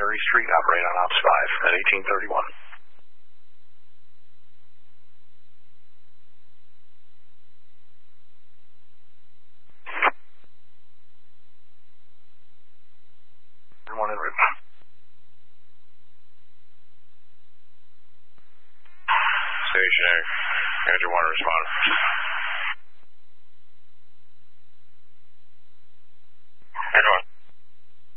Missouri Street, operate on Ops 5 at 1831. Everyone en route. Stationary. Engine 1 respond.